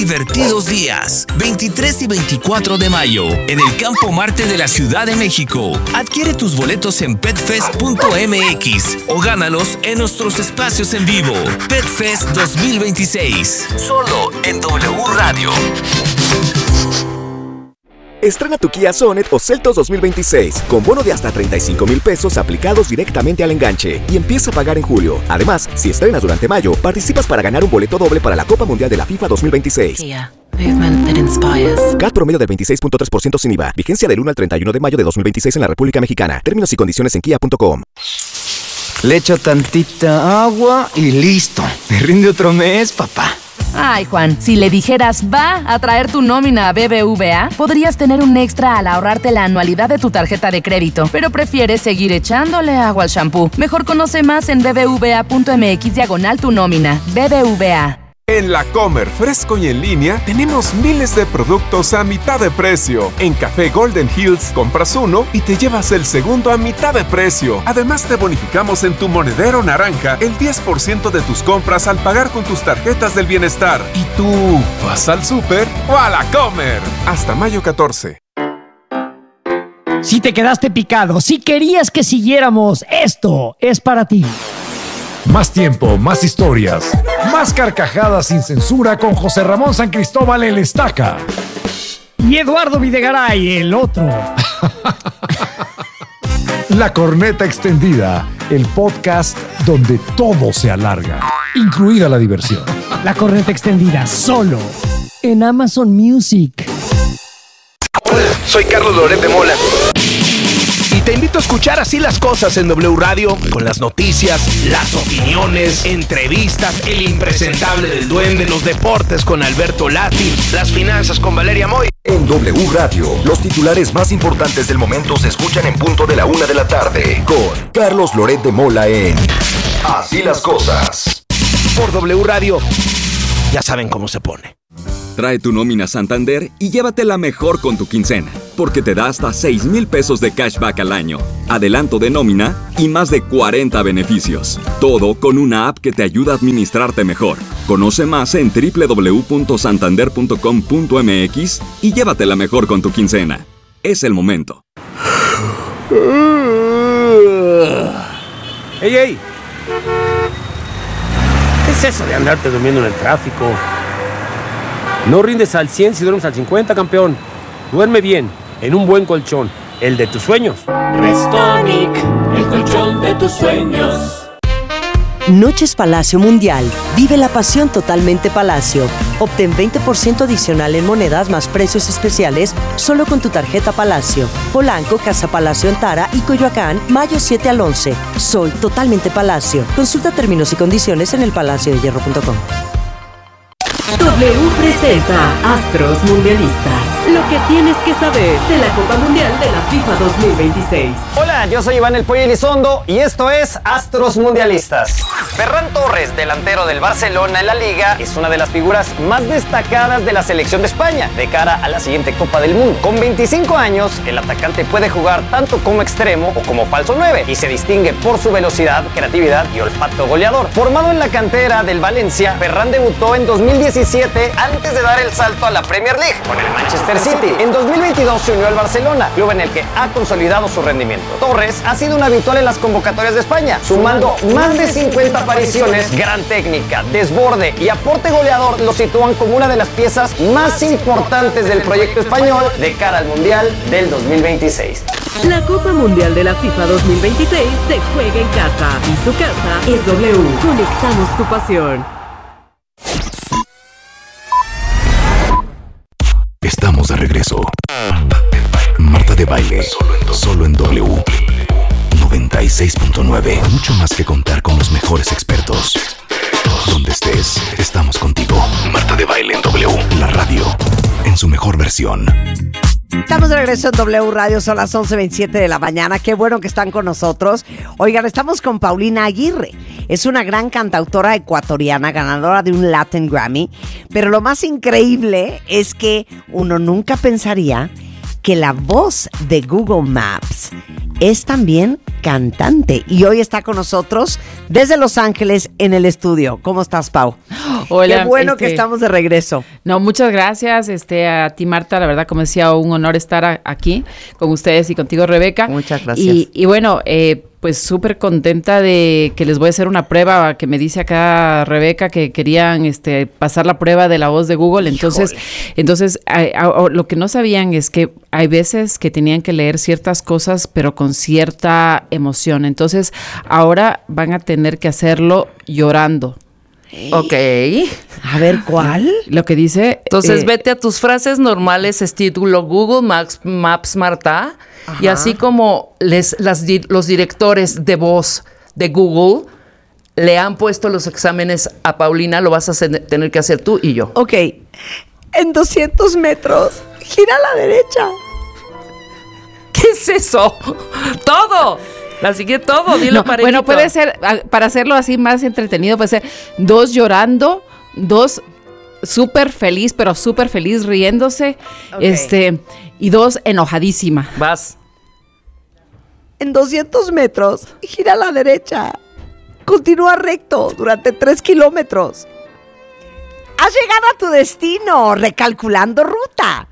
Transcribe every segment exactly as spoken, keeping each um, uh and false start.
Divertidos días, veintitrés y veinticuatro de mayo, en el Campo Marte de la Ciudad de México. Adquiere tus boletos en petfest punto m x o gánalos en nuestros espacios en vivo. Petfest dos mil veintiséis, solo en W Radio. Estrena tu Kia Sonet o Seltos dos mil veintiséis con bono de hasta treinta y cinco mil pesos aplicados directamente al enganche y empieza a pagar en julio. Además, si estrenas durante mayo, participas para ganar un boleto doble para la Copa Mundial de la FIFA dos mil veintiséis. Kia, movement that inspires. C A T promedio del veintiséis punto tres por ciento sin I V A. Vigencia del uno al treinta y uno de mayo de dos mil veintiséis en la República Mexicana. Términos y condiciones en kia punto com. Le echo tantita agua y listo. Me rinde otro mes, papá. Ay, Juan, si le dijeras va a traer tu nómina a B B V A, podrías tener un extra al ahorrarte la anualidad de tu tarjeta de crédito, pero prefieres seguir echándole agua al shampoo. Mejor conoce más en bbva punto m x diagonal tu nómina. B B V A. En la Comer fresco y en línea tenemos miles de productos a mitad de precio. En Café Golden Hills compras uno y te llevas el segundo a mitad de precio. Además te bonificamos en tu monedero naranja el diez por ciento de tus compras al pagar con tus tarjetas del bienestar. ¿Y tú vas al súper o a la Comer? Hasta mayo catorce. Si te quedaste picado, si querías que siguiéramos, esto es para ti. Más tiempo, más historias, más carcajadas sin censura con José Ramón San Cristóbal el Estaca. Y Eduardo Videgaray, el otro. La Corneta Extendida, el podcast donde todo se alarga, incluida la diversión. La Corneta Extendida, solo en Amazon Music. Hola, soy Carlos Loret de Mola. Y te invito a escuchar Así las Cosas en W Radio, con las noticias, las opiniones, entrevistas, el impresentable del duende, los deportes con Alberto Lati, las finanzas con Valeria Moy. En W Radio, los titulares más importantes del momento se escuchan en punto de la una de la tarde, con Carlos Loret de Mola en Así las Cosas. Por W Radio, ya saben cómo se pone. Trae tu nómina Santander y llévatela mejor con tu quincena, porque te da hasta seis mil pesos de cashback al año, adelanto de nómina y más de cuarenta beneficios. Todo con una app que te ayuda a administrarte mejor. Conoce más en doble u doble u doble u punto santander punto com punto m x y llévatela mejor con tu quincena. Es el momento. ¡Ey, ey! ¿Qué es eso de andarte durmiendo en el tráfico? No rindes al cien si duermes al cincuenta, campeón. Duerme bien, en un buen colchón, el de tus sueños. Restonic, el colchón de tus sueños. Noches Palacio Mundial. Vive la pasión totalmente Palacio. Obtén veinte por ciento adicional en monedas más precios especiales solo con tu tarjeta Palacio. Polanco, Casa Palacio Antara y Coyoacán, mayo siete al once. Soy totalmente Palacio. Consulta términos y condiciones en el palacio de hierro punto com. W presenta Astros Mundialistas. Lo que tienes que saber de la Copa Mundial de la FIFA dos mil veintiséis. Hola, yo soy Iván El Pollo Elizondo y esto es Astros Mundialistas. Ferran Torres, delantero del Barcelona en la Liga, es una de las figuras más destacadas de la selección de España de cara a la siguiente Copa del Mundo. Con veinticinco años, el atacante puede jugar tanto como extremo o como falso nueve y se distingue por su velocidad, creatividad y olfato goleador. Formado en la cantera del Valencia, Ferran debutó en dos mil diecisiete antes de dar el salto a la Premier League con el Manchester City. En dos mil veintidós se unió al Barcelona, club en el que ha consolidado su rendimiento. Torres ha sido un habitual en las convocatorias de España, sumando más de cincuenta apariciones. Gran técnica, desborde y aporte goleador lo sitúan como una de las piezas más importantes del proyecto español de cara al Mundial del dos mil veintiséis. La Copa Mundial de la FIFA dos mil veintiséis se juega en casa y su casa es W. Conectamos tu pasión. Estamos de regreso. Marta de Baile, solo en W noventa y seis punto nueve. Mucho más que contar con los mejores expertos. Donde estés, estamos contigo. Marta de Baile en W, la radio en su mejor versión. Estamos de regreso en W Radio, son las once veintisiete de la mañana. Qué bueno que están con nosotros. Oigan, estamos con Paulina Aguirre. Es una gran cantautora ecuatoriana, ganadora de un Latin Grammy. Pero lo más increíble es que uno nunca pensaría que la voz de Google Maps es también cantante. Y hoy está con nosotros desde Los Ángeles en el estudio. ¿Cómo estás, Pau? Hola, qué bueno este, que estamos de regreso. No, muchas gracias este, a ti, Marta. La verdad, como decía, un honor estar a, aquí con ustedes y contigo, Rebeca. Muchas gracias. Y, y bueno, eh, pues súper contenta de que les voy a hacer una prueba que me dice acá Rebeca que querían este, pasar la prueba de la voz de Google. Entonces, Híjole. entonces a, a, a, lo que no sabían es que hay veces que tenían que leer ciertas cosas, pero con cierta emoción. Entonces, ahora van a tener que hacerlo llorando. Ok. A ver, ¿cuál? Lo que dice... Entonces, eh, vete a tus frases normales, estilo Google Maps, Maps Marta, Ajá. y así como les, las, los directores de voz de Google le han puesto los exámenes a Paulina, lo vas a hacer, tener que hacer tú y yo. Ok. En doscientos metros, gira a la derecha. ¿Qué es eso? ¡Todo! La sigue todo, dilo no, parejito. Bueno, puede ser, para hacerlo así más entretenido, puede ser dos llorando, dos súper feliz, pero súper feliz riéndose, okay. este, y dos enojadísima. Vas. En doscientos metros, gira a la derecha. Continúa recto durante tres kilómetros. Has llegado a tu destino, recalculando ruta.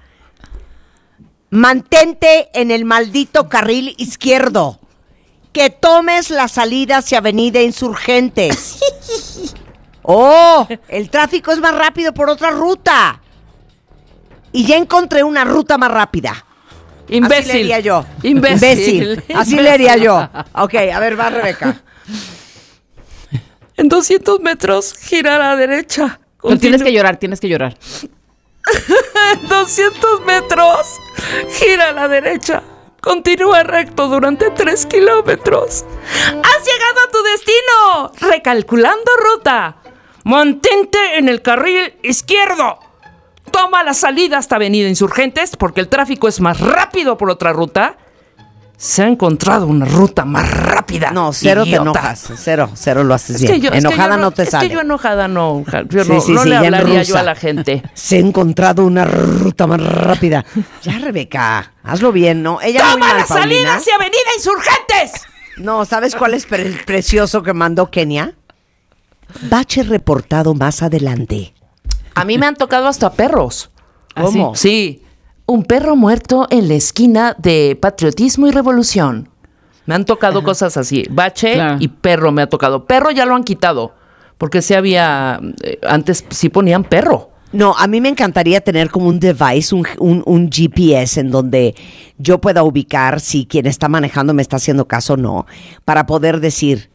Mantente en el maldito carril izquierdo. Que tomes la salida hacia Avenida Insurgentes. ¡Oh! El tráfico es más rápido por otra ruta. Y ya encontré una ruta más rápida. Imbécil. Así le haría yo. Imbécil. Imbécil. Así le haría yo. Ok, a ver, va, Rebeca. En doscientos metros, gira a la derecha. Pero tienes que llorar, tienes que llorar. En doscientos metros, gira a la derecha. Continúa recto durante tres kilómetros. ¡Has llegado a tu destino! Recalculando ruta. Mantente en el carril izquierdo. Toma la salida hasta Avenida Insurgentes porque el tráfico es más rápido por otra ruta. Se ha encontrado una ruta más rápida. No, cero idiota. Te enojas. Cero, cero lo haces es bien. Que yo, enojada es que yo no, no te es sale. Es que yo enojada no. Yo sí, no, sí, no sí, le hablaría yo a la gente. Se ha encontrado una ruta más rápida. Ya, Rebeca, hazlo bien, ¿no? Ella ¡Toma muy mal, la salida Paulina. hacia Avenida Insurgentes! No, ¿sabes cuál es pre- el precioso que mandó Kenia? Bache reportado más adelante. A mí me han tocado hasta perros. ¿Cómo? Sí. Un perro muerto en la esquina de Patriotismo y Revolución. Me han tocado Ajá. cosas así. Bache claro. y perro me ha tocado. Perro ya lo han quitado. Porque sí había... Eh, antes sí ponían perro. No, a mí me encantaría tener como un device, un, un, un G P S en donde yo pueda ubicar si quien está manejando me está haciendo caso o no. Para poder decir...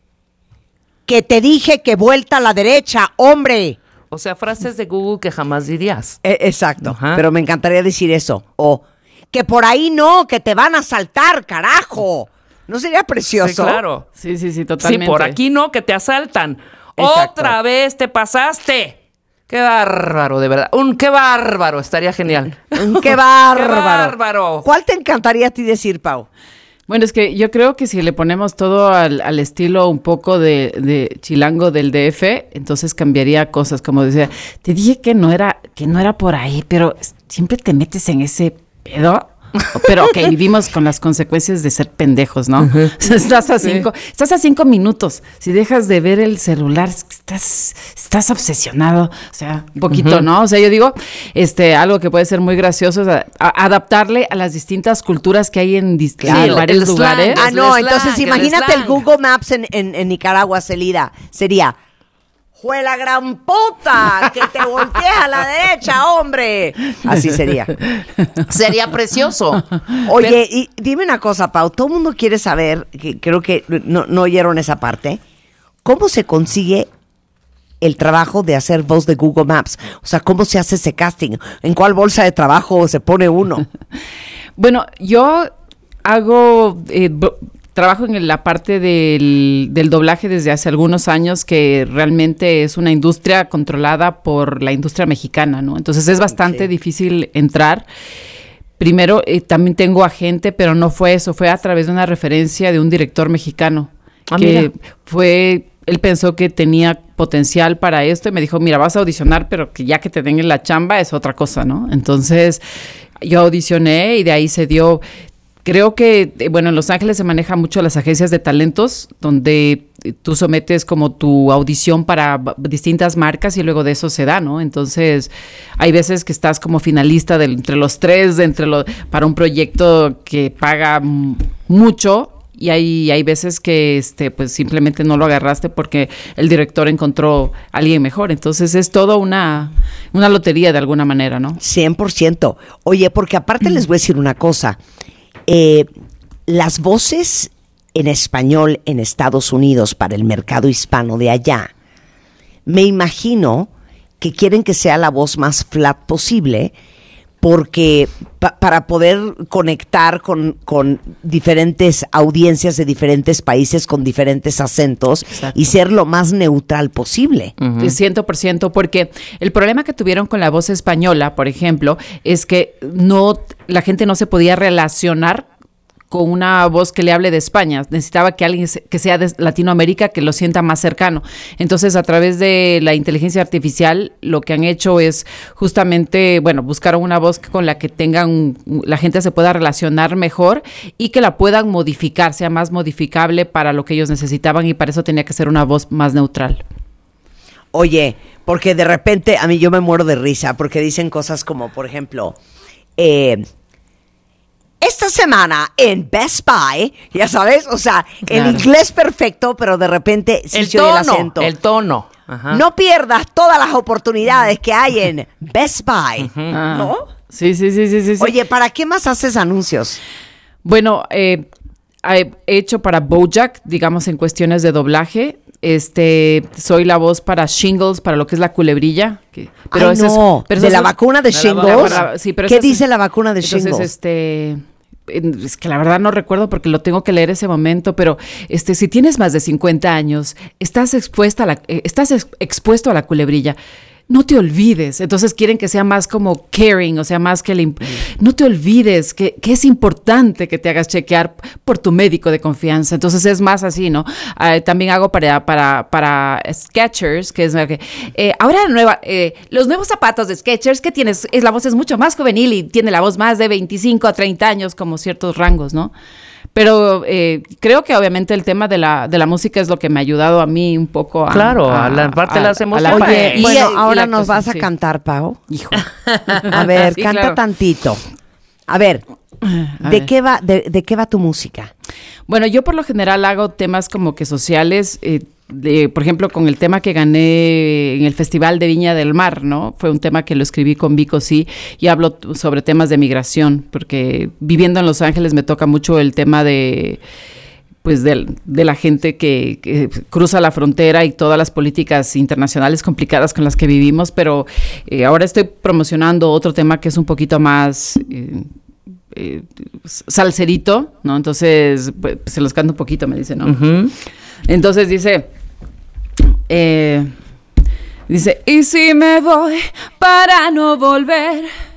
Que te dije que vuelta a la derecha, hombre. O sea, frases de Google que jamás dirías. Eh, exacto. Ajá. Pero me encantaría decir eso. O... Que por ahí no, que te van a asaltar, carajo. ¿No sería precioso? Sí, claro. Sí, sí, sí, totalmente. Sí, por aquí no, que te asaltan. Exacto. Otra vez te pasaste. Qué bárbaro, de verdad. Un qué bárbaro, estaría genial. Un qué bárbaro. Qué bárbaro. ¿Cuál te encantaría a ti decir, Pau? Bueno, es que yo creo que si le ponemos todo al, al estilo un poco de, de chilango del D F, entonces cambiaría cosas, como decía, te dije que no era, que no era por ahí, pero siempre te metes en ese pedo. Pero ok, vivimos con las consecuencias de ser pendejos, ¿no? Uh-huh. Estás a cinco, sí. estás a cinco minutos. Si dejas de ver el celular, estás, estás obsesionado. O sea, un poquito, uh-huh. ¿no? O sea, yo digo, este, algo que puede ser muy gracioso es a, a adaptarle a las distintas culturas que hay en, dis- claro, en varios lugares. Ah, no, el entonces slang, imagínate el, el Google Maps en, en, en Nicaragua, Celida. Sería... ¡Fue la gran puta! ¡Que te voltees a la derecha, hombre! Así sería. Sería precioso. Oye, Pero, y dime una cosa, Pau. Todo el mundo quiere saber, que creo que no, no oyeron esa parte. ¿Cómo se consigue el trabajo de hacer voz de Google Maps? O sea, ¿cómo se hace ese casting? ¿En cuál bolsa de trabajo se pone uno? Bueno, yo hago... Eh, Trabajo en la parte del, del doblaje desde hace algunos años, que realmente es una industria controlada por la industria mexicana, ¿no? Entonces es bastante sí. difícil entrar. Primero, eh, también tengo agente, pero no fue eso, fue a través de una referencia de un director mexicano. Ah, que mira. fue, él pensó que tenía potencial para esto y me dijo, mira, vas a audicionar, pero que ya que te den la chamba es otra cosa, ¿no? Entonces yo audicioné y de ahí se dio... creo que, bueno, en Los Ángeles se maneja mucho las agencias de talentos, donde tú sometes como tu audición para distintas marcas y luego de eso se da, ¿no? Entonces, hay veces que estás como finalista de, entre los tres, de entre los, para un proyecto que paga m- mucho. Y hay, hay veces que este, pues simplemente no lo agarraste porque el director encontró a alguien mejor. Entonces es todo una, una lotería de alguna manera, ¿no? cien por ciento. Oye, porque aparte les voy a decir una cosa. Eh, las voces en español en Estados Unidos para el mercado hispano de allá, me imagino que quieren que sea la voz más flat posible, porque pa- para poder conectar con, con diferentes audiencias de diferentes países con diferentes acentos. Exacto. Y ser lo más neutral posible. Uh-huh. cien por ciento, porque el problema que tuvieron con la voz española, por ejemplo, es que no la gente no se podía relacionar con una voz que le hable de España. Necesitaba que alguien que sea de Latinoamérica que lo sienta más cercano. Entonces, a través de la inteligencia artificial, lo que han hecho es justamente, bueno, buscar una voz con la que tengan, la gente se pueda relacionar mejor y que la puedan modificar, sea más modificable para lo que ellos necesitaban, y para eso tenía que ser una voz más neutral. Oye, porque de repente a mí yo me muero de risa porque dicen cosas como, por ejemplo, eh... esta semana en Best Buy, ya sabes, o sea, claro, el inglés perfecto, pero de repente sí el se oye tono, el acento. El tono. Ajá. No pierdas todas las oportunidades que hay en Best Buy, uh-huh. ¿no? Sí, sí, sí, sí, sí. Oye, ¿para qué más haces anuncios? Bueno, eh, he hecho para BoJack, digamos, en cuestiones de doblaje. Este, soy la voz para Shingles, para lo que es la culebrilla. Que, pero Ay, no, es, pero de es, la vacuna de, de Shingles. La, sí, pero ¿Qué es, dice la vacuna de entonces, Shingles? este... es que la verdad no recuerdo porque lo tengo que leer ese momento, pero este, si tienes más de cincuenta años, estás expuesta a la, eh, estás ex, expuesto a la culebrilla, no te olvides. Entonces quieren que sea más como caring, o sea, más que le, no te olvides que, que es importante que te hagas chequear por tu médico de confianza. Entonces es más así, ¿no? Uh, también hago para, para, para Skechers, que es que eh, ahora nueva, eh, los nuevos zapatos de Skechers que tienes, es, la voz es mucho más juvenil y tiene la voz más de veinticinco a treinta años, como ciertos rangos, ¿no? Pero eh, creo que obviamente el tema de la de la música es lo que me ha ayudado a mí un poco a... Claro, a, a la parte a, de las emociones. La, oye, y, bueno, y, ahora y nos vas sí. a cantar, Pau. Hijo. A ver, sí, canta claro. tantito. A ver, a ¿de ver. qué va de, de qué va tu música? Bueno, yo por lo general hago temas como que sociales, eh, de, por ejemplo, con el tema que gané en el Festival de Viña del Mar, ¿no? Fue un tema que lo escribí con Vico Sí, y hablo sobre temas de migración, porque viviendo en Los Ángeles me toca mucho el tema de, pues, de, de la gente que, que cruza la frontera y todas las políticas internacionales complicadas con las que vivimos, pero eh, ahora estoy promocionando otro tema que es un poquito más... Eh, Eh, salserito, ¿no? Entonces, pues, se los canto un poquito, me dice, ¿no? Uh-huh. Entonces dice, eh, dice, y si me voy para no volver,